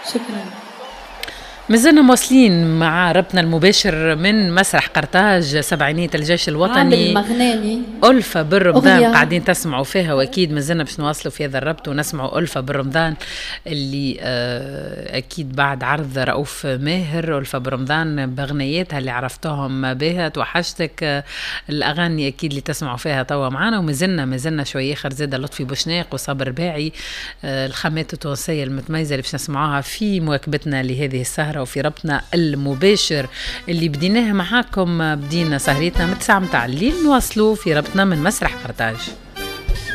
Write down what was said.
شكرا. مازلنا مواصلين مع ربطنا المباشر من مسرح قرطاج سبعينية الجيش الوطني. عامل مغناني ألفة بالرمضان قاعدين تسمعوا فيها، وأكيد مازلنا باش نواصلوا في هذا الربط ونسمعوا ألفة بالرمضان اللي أكيد بعد عرض رؤوف ماهر. ألفة بالرمضان بغنياتها اللي عرفتهم بها توحشتك، الأغاني أكيد اللي تسمعوا فيها توا معنا. ومازلنا شوية آخر زادة لطفي بوشناق وصابر باعي، الخامات التونسية المتميزة اللي باش نسمعوها في مواكبتنا لهذه السهرة وفي ربطنا المباشر اللي بديناها معاكم. بدينا سهرتنا من 9 متاع الليل نواصلوا في ربطنا من مسرح قرطاج.